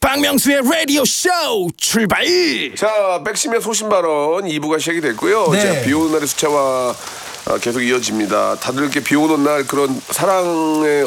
박명수의 라디오 쇼 출발. 자, 백심의 소신 발언 2부가 시작이 됐고요. 네. 이제 비 오는 날의 수채화 계속 이어집니다. 다들 이렇게 비 오는 날 그런 사랑의